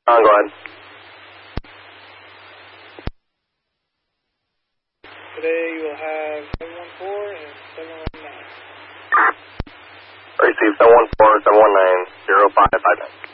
Go ahead. Today you will have 714 and 719. Receive 714, 719, 0559.